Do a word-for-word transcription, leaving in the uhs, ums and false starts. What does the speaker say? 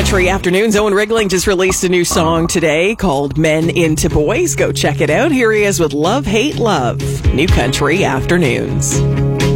Country Afternoons. Owen Wriggling just released a new song today called Men Into Boys. Go check it out. Here he is with Love, Hate, Love. New Country Afternoons.